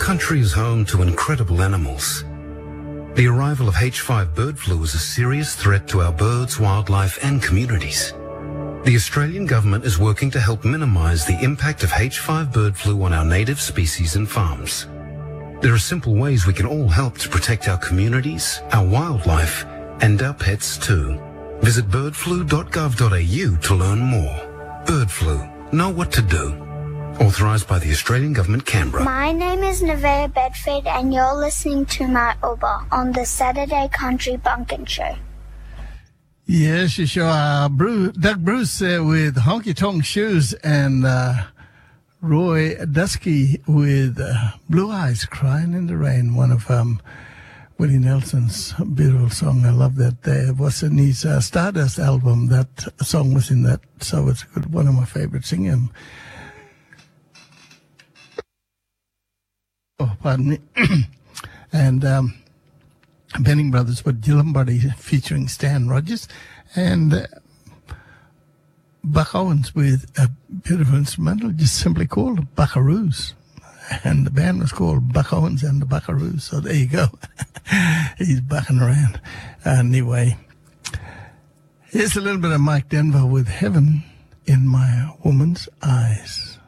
country is home to incredible animals. The arrival of H5 bird flu is a serious threat to our birds, wildlife and communities. The Australian government is working to help minimise the impact of H5 bird flu on our native species and farms. There are simple ways we can all help to protect our communities, our wildlife and our pets too. Visit birdflu.gov.au to learn more. Bird flu. Know what to do. Authorised by the Australian Government, Canberra. My name is Nevaeh Bedford and you're listening to Matt Oba on the Saturday Country Bunkin Show. Yes, you sure are. Doug Bruce with Honky Tonk Shoes and Roy Dusky with Blue Eyes Crying in the Rain, one of Willie Nelson's beautiful song. I love that. It was in his Stardust album. That song was in that, so it's good. One of my favorites. Sing him. Oh, pardon me. And Benning Brothers with Jill Lombardi featuring Stan Rogers, and Buck Owens with a beautiful instrumental just simply called Buckaroos. And the band was called Buck Owens and the Buckaroos. So there you go. He's bucking around. Anyway, here's a little bit of Mike Denver with Heaven in My Woman's Eyes.